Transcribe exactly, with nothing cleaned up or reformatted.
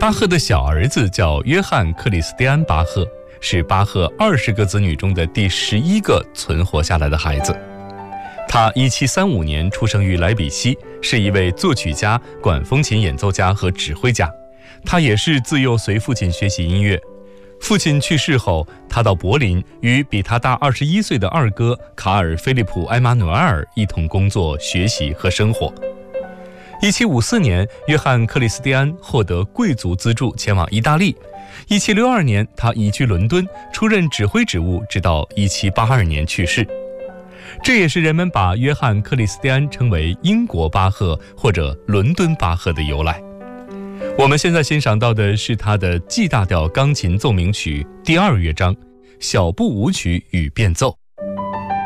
巴赫的小儿子叫约翰·克里斯蒂安·巴赫，是巴赫二十个子女中的第十一个存活下来的孩子。他一七三五年出生于莱比锡，是一位作曲家、管风琴演奏家和指挥家。他也是自幼随父亲学习音乐。父亲去世后，他到柏林与比他大二十一岁的二哥卡尔·菲利普·埃马努埃尔一同工作、学习和生活。一七五四年，约翰·克里斯蒂安获得贵族资助前往意大利。一七六二年，他移居伦敦，出任指挥职务，直到一七八二年去世。这也是人们把约翰·克里斯蒂安称为英国巴赫或者伦敦巴赫的由来。我们现在欣赏到的是他的 G 大调钢琴奏鸣曲第二乐章小步舞曲与变奏。